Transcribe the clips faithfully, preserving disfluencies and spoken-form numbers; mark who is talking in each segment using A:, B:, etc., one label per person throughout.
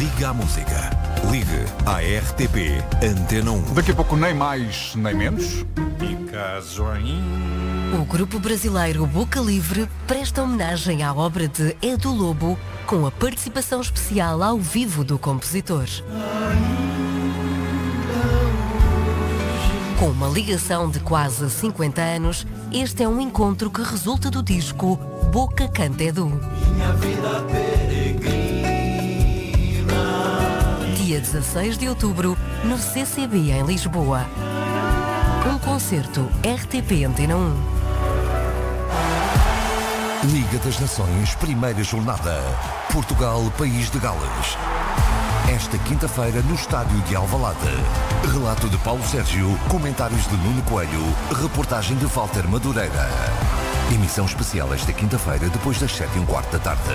A: Liga à música. Ligue à R T P Antena um.
B: Daqui a pouco nem mais nem menos.
C: O grupo brasileiro Boca Livre presta homenagem à obra de Edu Lobo com a participação especial ao vivo do compositor. Com uma ligação de quase cinquenta anos, este é um encontro que resulta do disco Boca Canta Edu. Dia dezasseis de outubro, no C C B em Lisboa. Um concerto R T P Antena um.
A: Liga das Nações, primeira jornada. Portugal, País de Gales. Esta quinta-feira no estádio de Alvalade. Relato de Paulo Sérgio, comentários de Nuno Coelho, reportagem de Walter Madureira. Emissão especial esta quinta-feira depois das sete e um quarto da tarde.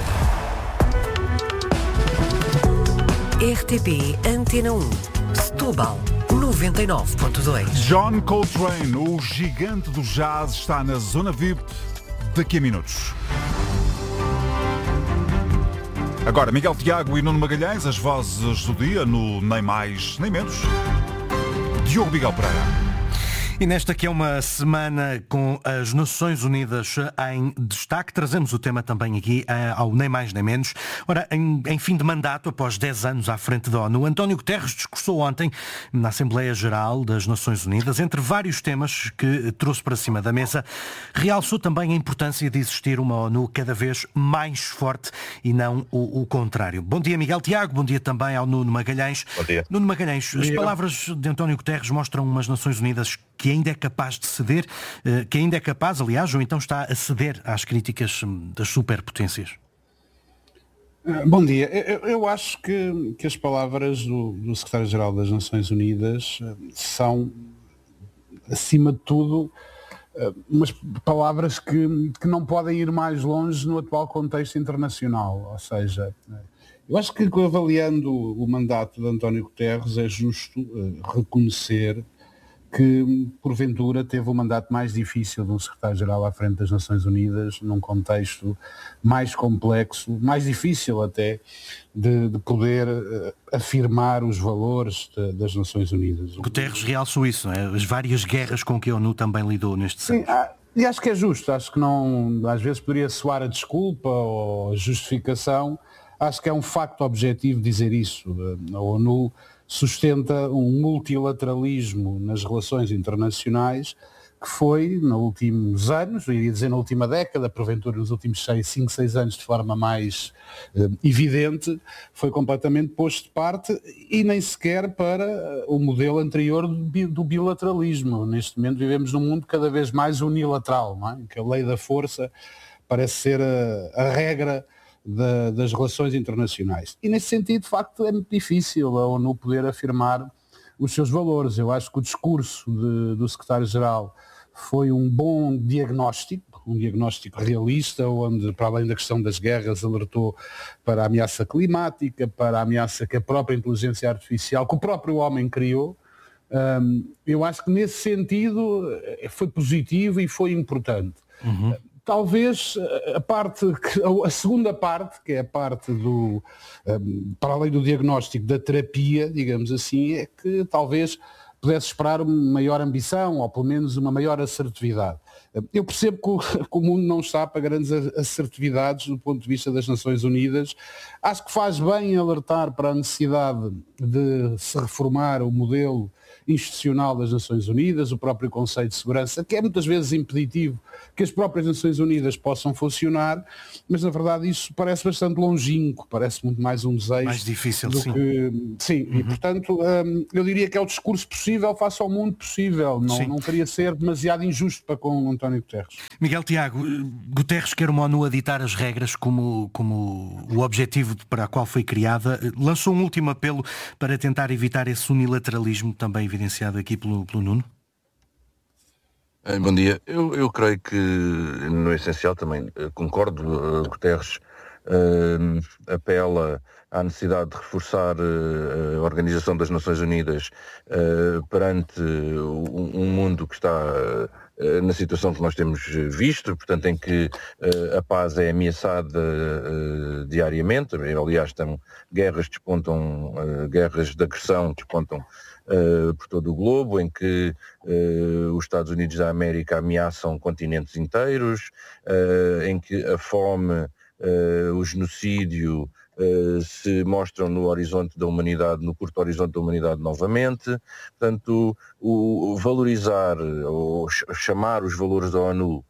C: R T P Antena um. Setúbal, noventa e nove ponto dois.
B: John Coltrane, o gigante do jazz, está na Zona V I P daqui a minutos. Agora, Miguel Tiago e Nuno Magalhães, as vozes do dia no Nem Mais Nem Menos. Diogo Miguel Pereira.
D: E nesta que é uma semana com as Nações Unidas em destaque, trazemos o tema também aqui ao Nem Mais Nem Menos. Ora, em, em fim de mandato, após dez anos à frente da ONU, António Guterres discursou ontem na Assembleia Geral das Nações Unidas, entre vários temas que trouxe para cima da mesa, realçou também a importância de existir uma ONU cada vez mais forte e não o, o contrário. Bom dia, Miguel Tiago, bom dia também ao Nuno Magalhães.
E: Bom dia.
D: Nuno Magalhães, as palavras de António Guterres mostram umas Nações Unidas que ainda é capaz de ceder, que ainda é capaz, aliás, ou então está a ceder às críticas das superpotências?
F: Bom dia. Eu, eu acho que, que as palavras do, do secretário-geral das Nações Unidas são, acima de tudo, umas palavras que, que não podem ir mais longe no atual contexto internacional. Ou seja, eu acho que avaliando o mandato de António Guterres é justo reconhecer que, porventura, teve o mandato mais difícil de um secretário-geral à frente das Nações Unidas, num contexto mais complexo, mais difícil até, de, de poder uh, afirmar os valores de, das Nações Unidas.
D: Guterres realçou isso, não é? As várias guerras com que a ONU também lidou neste século.
F: Sim, ah, e acho que é justo, acho que não, às vezes poderia soar a desculpa ou a justificação, acho que é um facto objetivo dizer isso. A ONU sustenta um multilateralismo nas relações internacionais que foi, nos últimos anos, eu iria dizer na última década, porventura nos últimos cinco, seis anos de forma mais eh, evidente, foi completamente posto de parte e nem sequer para o modelo anterior do, do bilateralismo. Neste momento vivemos num mundo cada vez mais unilateral, não é? Que a lei da força parece ser a, a regra Da, das relações internacionais. E nesse sentido, de facto, é muito difícil a ONU poder afirmar os seus valores. Eu acho que o discurso de, do secretário-geral foi um bom diagnóstico, um diagnóstico realista, onde, para além da questão das guerras, alertou para a ameaça climática, para a ameaça que a própria inteligência artificial, que o próprio homem criou. Um, eu acho que nesse sentido foi positivo e foi importante. Uhum. Talvez a parte, a segunda parte, que é a parte do, para além do diagnóstico da terapia, digamos assim, é que talvez pudesse esperar uma maior ambição, ou pelo menos uma maior assertividade. Eu percebo que o, que o mundo não está para grandes assertividades do ponto de vista das Nações Unidas. Acho que faz bem alertar para a necessidade de se reformar o modelo institucional das Nações Unidas, o próprio Conselho de Segurança, que é muitas vezes impeditivo que as próprias Nações Unidas possam funcionar, mas na verdade isso parece bastante longínquo, parece muito mais um desejo
D: mais difícil,
F: do
D: sim.
F: que... Sim, uhum. E portanto hum, eu diria que é o discurso possível face ao mundo possível, não, não queria ser demasiado injusto para com António Guterres.
D: Miguel Tiago, Guterres quer uma ONU a ditar as regras como, como o objetivo para o qual foi criada, lançou um último apelo para tentar evitar esse unilateralismo também evidenciado aqui pelo, pelo Nuno?
E: Bom dia. Eu, eu creio que, no essencial, também concordo. Uh, Guterres uh, apela à necessidade de reforçar uh, a Organização das Nações Unidas uh, perante um, um mundo que está na situação que nós temos visto, portanto, em que a paz é ameaçada diariamente. Aliás, estão, guerras despontam, guerras de agressão despontam por todo o globo, em que os Estados Unidos da América ameaçam continentes inteiros, em que a fome, o genocídio Uh, se mostram no horizonte da humanidade, no curto horizonte da humanidade novamente. Portanto, o, o valorizar ou chamar os valores da ONU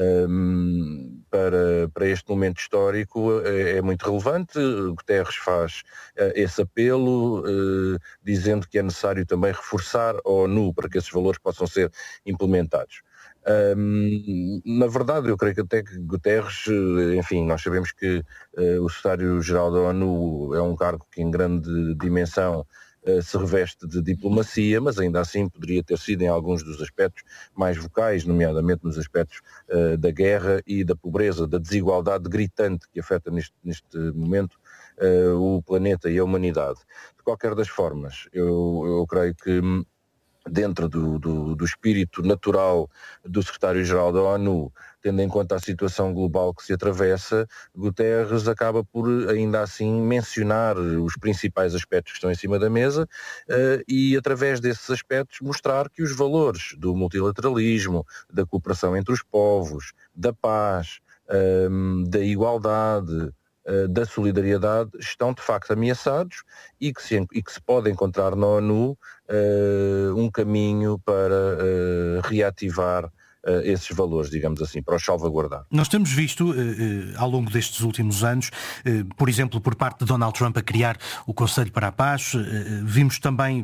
E: um, para, para este momento histórico é, é muito relevante. Guterres faz uh, esse apelo, uh, dizendo que é necessário também reforçar a ONU para que esses valores possam ser implementados. Um, na verdade, eu creio que até que Guterres, enfim, nós sabemos que uh, o secretário-geral da ONU é um cargo que em grande dimensão uh, se reveste de diplomacia, mas ainda assim poderia ter sido em alguns dos aspectos mais vocais, nomeadamente nos aspectos uh, da guerra e da pobreza, da desigualdade gritante que afeta neste, neste momento uh, o planeta e a humanidade. De qualquer das formas, eu, eu creio que dentro do, do, do espírito natural do secretário-geral da ONU, tendo em conta a situação global que se atravessa, Guterres acaba por, ainda assim, mencionar os principais aspectos que estão em cima da mesa uh, e, através desses aspectos, mostrar que os valores do multilateralismo, da cooperação entre os povos, da paz, um, da igualdade, da solidariedade, estão de facto ameaçados e que se, e que se pode encontrar na ONU uh, um caminho para uh, reativar Uh, esses valores, digamos assim, para os salvaguardar.
D: Nós temos visto, uh, uh, ao longo destes últimos anos, uh, por exemplo, por parte de Donald Trump a criar o Conselho para a Paz, uh, vimos também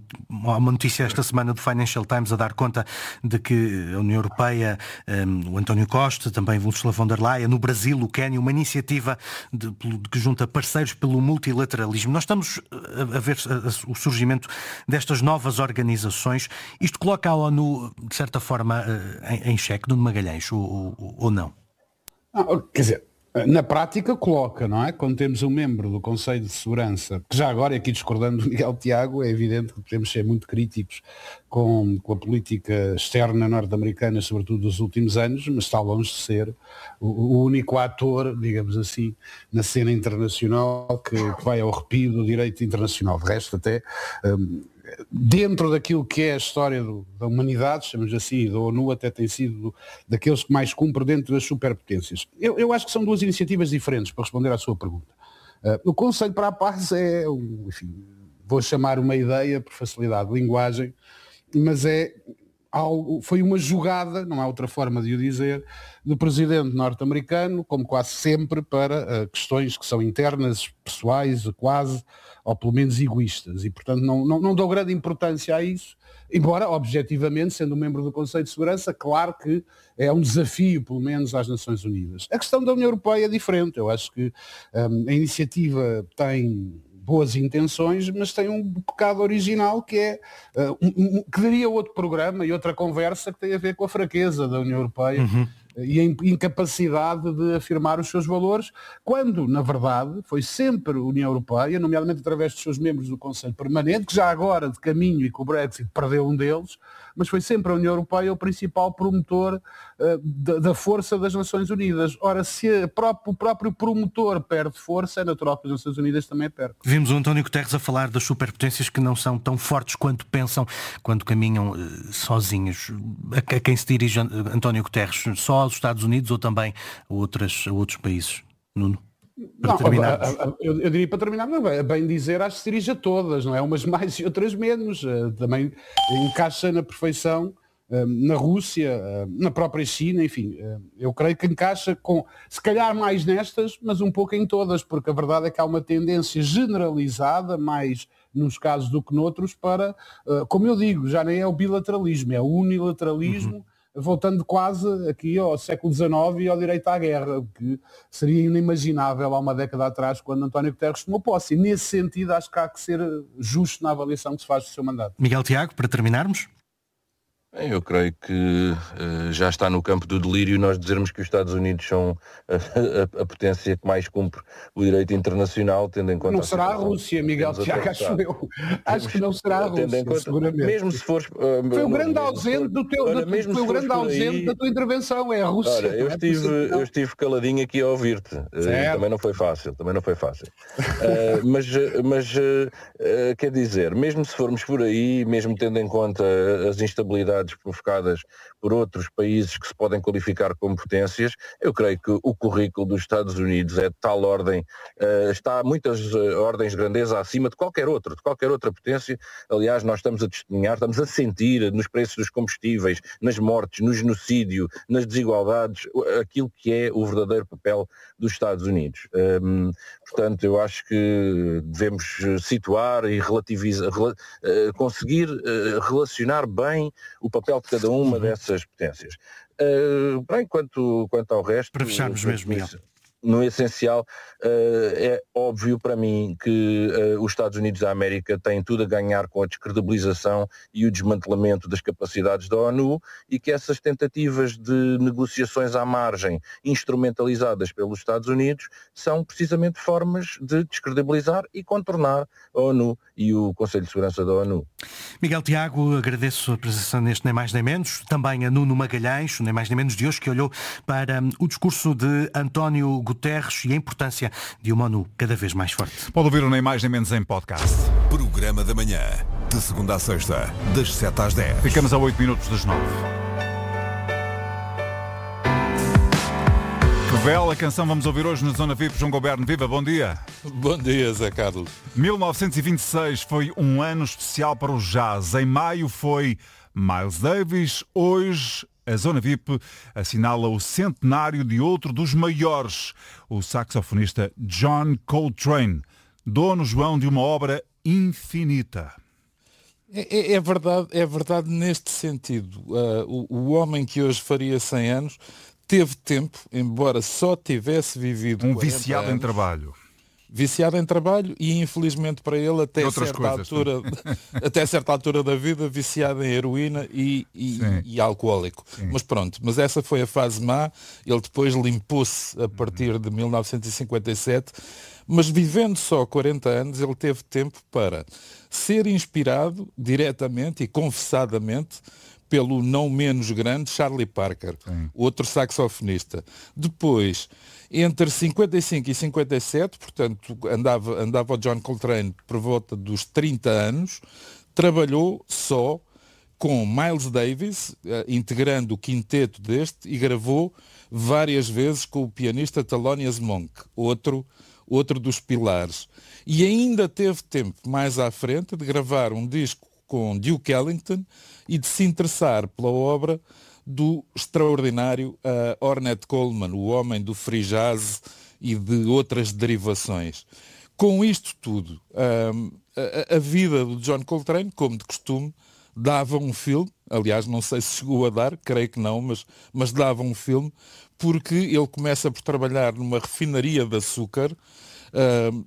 D: uma notícia esta semana do Financial Times a dar conta de que a União Europeia, um, o António Costa, também Ursula von der Leyen, no Brasil, o Quênia, uma iniciativa de, de, que junta parceiros pelo multilateralismo. Nós estamos a, a ver a, a, o surgimento destas novas organizações. Isto coloca a ONU, de certa forma, uh, em, em xeque, Nuno Magalhães, ou, ou, ou não?
F: não? Quer dizer, na prática coloca, não é? Quando temos um membro do Conselho de Segurança, que já agora, aqui discordando do Miguel Tiago, é evidente que podemos ser muito críticos com, com a política externa norte-americana, sobretudo dos últimos anos, mas está longe de ser o, o único ator, digamos assim, na cena internacional que, que vai ao arrepio do direito internacional. De resto, até... Um, dentro daquilo que é a história do, da humanidade, chamamos assim, da ONU até tem sido do, daqueles que mais cumpre dentro das superpotências. Eu, eu acho que são duas iniciativas diferentes para responder à sua pergunta. Uh, o Conselho para a Paz é, um, enfim, vou chamar uma ideia por facilidade de linguagem, mas é algo, foi uma jogada, não há outra forma de o dizer, do presidente norte-americano, como quase sempre, para uh, questões que são internas, pessoais, quase, ou pelo menos egoístas, e portanto não, não, não dou grande importância a isso, embora, objetivamente, sendo um membro do Conselho de Segurança, claro que é um desafio, pelo menos, às Nações Unidas. A questão da União Europeia é diferente, eu acho que um, a iniciativa tem boas intenções, mas tem um pecado original que é, uh, um, um, que daria outro programa e outra conversa que tem a ver com a fraqueza da União Europeia, uhum. E a incapacidade de afirmar os seus valores, quando, na verdade, foi sempre a União Europeia, nomeadamente através dos seus membros do Conselho Permanente, que já agora, de caminho e com o Brexit, perdeu um deles, mas foi sempre a União Europeia o principal promotor uh, da, da força das Nações Unidas. Ora, se a próprio, o próprio promotor perde força, é natural que as Nações Unidas também perdam.
D: Vimos o António Guterres a falar das superpotências que não são tão fortes quanto pensam quando caminham uh, sozinhos. A, a quem se dirige António Guterres? Só aos Estados Unidos ou também a, outras, a outros países? Nuno? Para
F: não, a, a, a, eu, eu diria para terminar, bem, bem dizer, acho que se dirige a todas, não é? Umas mais e outras menos. Uh, também encaixa na perfeição uh, na Rússia, uh, na própria China, enfim. Uh, eu creio que encaixa com, se calhar mais nestas, mas um pouco em todas, porque a verdade é que há uma tendência generalizada, mais nos casos do que noutros, para, uh, como eu digo, já nem é o bilateralismo, é o unilateralismo, uhum. Voltando quase aqui ao século dezenove e ao direito à guerra, o que seria inimaginável há uma década atrás, quando António Guterres tomou posse. E nesse sentido acho que há que ser justo na avaliação que se faz do seu mandato.
D: Miguel Tiago, para terminarmos?
E: Eu creio que uh, já está no campo do delírio nós dizermos que os Estados Unidos são a, a, a potência que mais cumpre o direito internacional, tendo em conta...
F: Não será a Rússia, Miguel Tiago, acho eu. Acho que não será a Rússia, conta, seguramente.
E: Mesmo se fores... Uh,
F: foi o grande ausente do teu, olha, do, foi o grande ausente aí, da tua intervenção, é a Rússia.
E: Olha, eu, é estive, eu estive caladinho aqui a ouvir-te. Uh, também não foi fácil, também não foi fácil. Uh, mas, mas uh, uh, quer dizer, mesmo se formos por aí, mesmo tendo em conta as instabilidades provocadas por outros países que se podem qualificar como potências, eu creio que o currículo dos Estados Unidos é de tal ordem, uh, está muitas uh, ordens de grandeza acima de qualquer outro, de qualquer outra potência. Aliás, nós estamos a testemunhar, estamos a sentir nos preços dos combustíveis, nas mortes, no genocídio, nas desigualdades, aquilo que é o verdadeiro papel dos Estados Unidos. Um, portanto, eu acho que devemos situar e relativizar, rela, uh, conseguir uh, relacionar bem o papel de cada uma dessas potências. Uh, bem, quanto, quanto ao resto...
D: Para fecharmos mesmo, Miguel.
E: No essencial, uh, é óbvio para mim que uh, os Estados Unidos da América têm tudo a ganhar com a descredibilização e o desmantelamento das capacidades da ONU e que essas tentativas de negociações à margem instrumentalizadas pelos Estados Unidos são precisamente formas de descredibilizar e contornar a ONU e o Conselho de Segurança da ONU.
D: Miguel Tiago, agradeço a presença neste Nem Mais Nem Menos, também a Nuno Magalhães, o Nem Mais Nem Menos de hoje, que olhou para o discurso de António Guterres e a importância de uma ONU cada vez mais forte.
B: Pode ouvir o Nem Mais Nem Menos em podcast.
A: Programa da Manhã, de segunda a sexta, das sete às dez.
B: Ficamos a oito minutos das nove. Que bela canção vamos ouvir hoje na Zona V I P. João Goberno, viva, bom dia.
G: Bom dia, Zé Carlos.
B: mil novecentos e vinte e seis foi um ano especial para o jazz. Em maio foi Miles Davis, hoje... A Zona V I P assinala o centenário de outro dos maiores, o saxofonista John Coltrane, dono, João, de uma obra infinita.
G: É, é, é, verdade, é verdade neste sentido. Uh, o, o homem que hoje faria cem anos teve tempo, embora só tivesse vivido
B: um viciado anos, em trabalho.
G: Viciado em trabalho e, infelizmente para ele, até certa, coisas, altura, até certa altura da vida, viciado em heroína e, e, e alcoólico. Sim. Mas pronto, mas essa foi a fase má. Ele depois limpou-se a partir de mil novecentos e cinquenta e sete, mas vivendo só quarenta anos, ele teve tempo para ser inspirado diretamente e confessadamente pelo não menos grande Charlie Parker, Sim. outro saxofonista. Depois, entre cinquenta e cinco e cinquenta e sete, portanto, andava, andava o John Coltrane por volta dos trinta anos, trabalhou só com Miles Davis, integrando o quinteto deste, e gravou várias vezes com o pianista Thelonious Monk, outro, outro dos pilares. E ainda teve tempo, mais à frente, de gravar um disco com Duke Ellington e de se interessar pela obra do extraordinário uh, Ornette Coleman, o homem do free jazz e de outras derivações. Com isto tudo, uh, a, a vida do John Coltrane, como de costume, dava um filme, aliás, não sei se chegou a dar, creio que não, mas, mas dava um filme, porque ele começa por trabalhar numa refinaria de açúcar. Uh,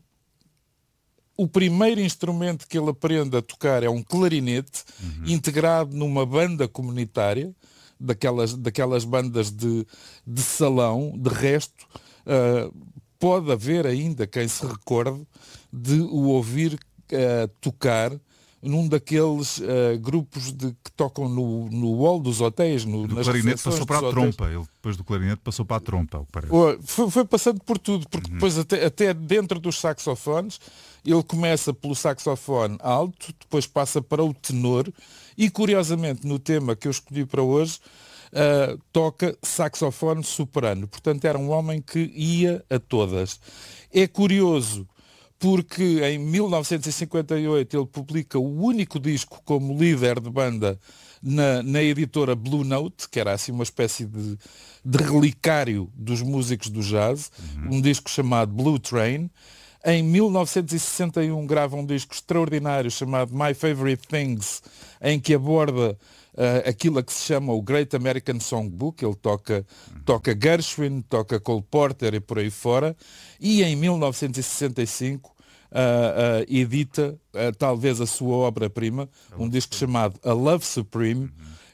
G: O primeiro instrumento que ele aprende a tocar é um clarinete, uhum. integrado numa banda comunitária, daquelas, daquelas bandas de, de salão. De resto, uh, pode haver ainda quem se recorde de o ouvir uh, tocar num daqueles uh, grupos de, que tocam no, no hall dos hotéis. No,
B: do
G: nas
B: clarinete passou para a trompa. Ele depois do clarinete passou para a trompa, o que parece.
G: Foi, foi passando por tudo, porque uhum. depois até, até dentro dos saxofones, ele começa pelo saxofone alto, depois passa para o tenor e, curiosamente, no tema que eu escolhi para hoje, uh, toca saxofone soprano. Portanto, era um homem que ia a todas. É curioso porque em mil novecentos e cinquenta e oito ele publica o único disco como líder de banda na, na editora Blue Note, que era assim uma espécie de, de relicário dos músicos do jazz, uhum. um disco chamado Blue Train. Em mil novecentos e sessenta e um grava um disco extraordinário chamado My Favorite Things, em que aborda uh, aquilo a que se chama o Great American Songbook. Ele toca, toca Gershwin, toca Cole Porter e por aí fora. E em mil novecentos e sessenta e cinco uh, uh, edita uh, talvez a sua obra-prima, um disco chamado A Love Supreme,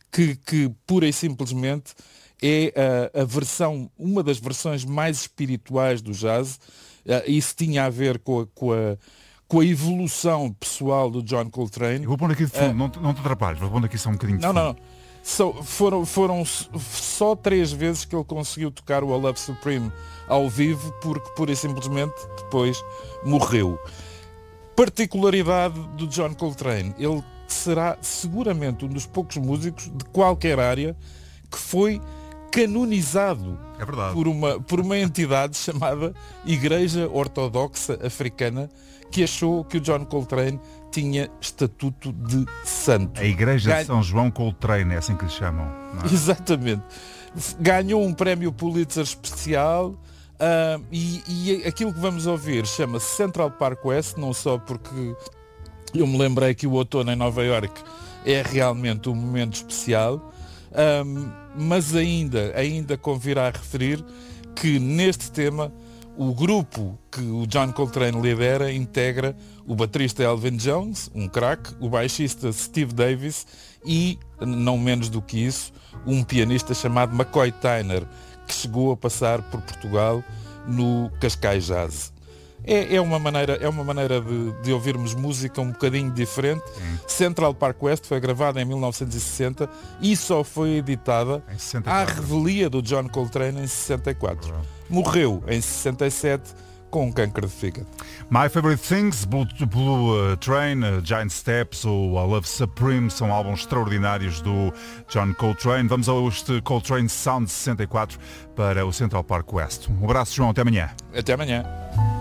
G: que, que pura e simplesmente é a, a versão, uma das versões mais espirituais do jazz. Isso tinha a ver com a, com a, com a evolução pessoal do John Coltrane.
B: Eu vou pôr aqui de fundo, uh, não, não te atrapalhes, vou pôr aqui só um bocadinho de
G: não,
B: fundo.
G: Não, não. So, foram, foram só três vezes que ele conseguiu tocar o A Love Supreme ao vivo, porque pura e simplesmente depois morreu. Particularidade do John Coltrane, ele será seguramente um dos poucos músicos de qualquer área que foi canonizado
B: é verdade.
G: por, uma, por uma entidade chamada Igreja Ortodoxa Africana, que achou que o John Coltrane tinha estatuto de santo.
B: A Igreja Ganha... de São João Coltrane, é assim que lhe chamam. Não é?
G: Exatamente. Ganhou um prémio Pulitzer especial uh, e, e aquilo que vamos ouvir chama-se Central Park West, não só porque eu me lembrei que o outono em Nova Iorque é realmente um momento especial, um, mas ainda, ainda convirá a referir que neste tema o grupo que o John Coltrane lidera integra o baterista Elvin Jones, um craque, o baixista Steve Davis e, não menos do que isso, um pianista chamado McCoy Tyner, que chegou a passar por Portugal no Cascais Jazz. É, é uma maneira, é uma maneira de, de ouvirmos música um bocadinho diferente. Sim. Central Park West foi gravada em mil novecentos e sessenta e só foi editada à revelia do John Coltrane em sessenta e quatro. Morreu em sessenta e sete com um câncer de fígado.
B: My Favorite Things, Blue, Blue uh, Train, uh, Giant Steps ou A Love Supreme são álbuns extraordinários do John Coltrane. Vamos ao este Coltrane Sound sessenta e quatro para o Central Park West. Um abraço, João. Até amanhã.
G: Até amanhã.